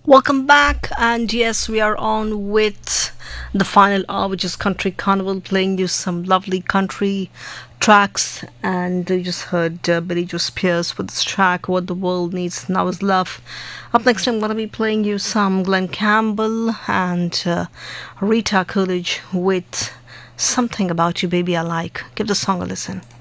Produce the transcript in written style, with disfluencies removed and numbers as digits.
Welcome back, and yes, we are on with the final hour, which is Country Carnival, playing you some lovely country tracks. And you just heard Billy Joe Spears with this track, What the World Needs Now Is Love. Up next, I'm going to be playing you some Glenn Campbell and Rita Coolidge with Something About You, Baby I Like. Give the song a listen.